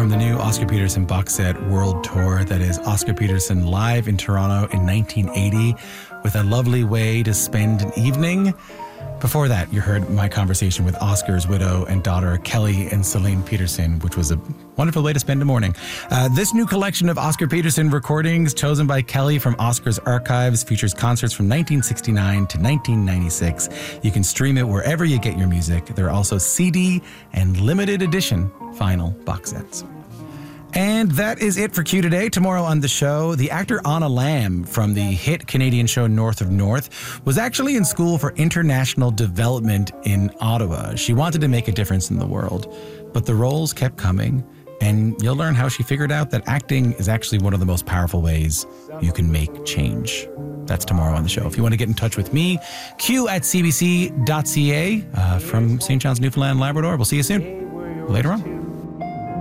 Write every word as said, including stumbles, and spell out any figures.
from the new Oscar Peterson box set World Tour. That is Oscar Peterson live in Toronto in nineteen eighty with A Lovely Way to Spend an Evening. Before that, you heard my conversation with Oscar's widow and daughter, Kelly and Celine Peterson, which was a wonderful way to spend a morning. Uh, this new collection of Oscar Peterson recordings, chosen by Kelly from Oscar's archives, features concerts from nineteen sixty-nine to nineteen ninety-six. You can stream it wherever you get your music. There are also C D and limited edition vinyl box sets. And that is it for Q today. Tomorrow on the show, the actor Anna Lamb from the hit Canadian show North of North was actually in school for international development in Ottawa. She wanted to make a difference in the world, but the roles kept coming, and you'll learn how she figured out that acting is actually one of the most powerful ways you can make change. That's tomorrow on the show. If you want to get in touch with me, q at c b c dot c a uh, from Saint John's, Newfoundland, Labrador. We'll see you soon. Later on.